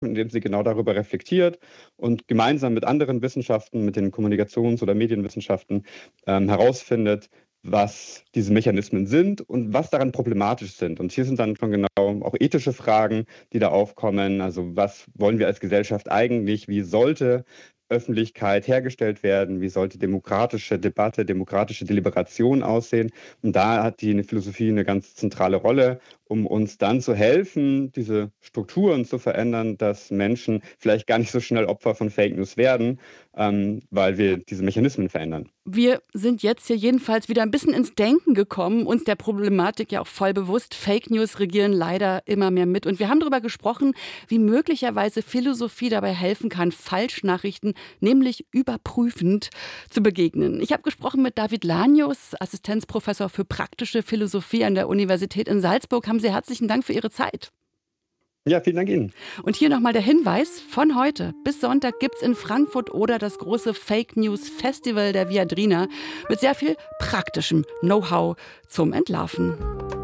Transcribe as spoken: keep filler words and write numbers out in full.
indem sie genau darüber reflektiert und gemeinsam mit anderen Wissenschaften, mit den Kommunikations- oder Medienwissenschaften ähm, herausfindet, was diese Mechanismen sind und was daran problematisch sind. Und hier sind dann schon genau auch ethische Fragen, die da aufkommen. Also was wollen wir als Gesellschaft eigentlich? Wie sollte Öffentlichkeit hergestellt werden? Wie sollte demokratische Debatte, demokratische Deliberation aussehen? Und da hat die Philosophie eine ganz zentrale Rolle, um uns dann zu helfen, diese Strukturen zu verändern, dass Menschen vielleicht gar nicht so schnell Opfer von Fake News werden, ähm, weil wir diese Mechanismen verändern. Wir sind jetzt hier jedenfalls wieder ein bisschen ins Denken gekommen, uns der Problematik ja auch voll bewusst. Fake News regieren leider immer mehr mit. Und wir haben darüber gesprochen, wie möglicherweise Philosophie dabei helfen kann, Falschnachrichten, nämlich überprüfend, zu begegnen. Ich habe gesprochen mit David Lanius, Assistenzprofessor für praktische Philosophie an der Universität in Salzburg. Haben Sie herzlichen Dank für Ihre Zeit. Ja, vielen Dank Ihnen. Und hier nochmal der Hinweis, von heute bis Sonntag gibt es in Frankfurt oder das große Fake News Festival der Viadrina mit sehr viel praktischem Know-how zum Entlarven.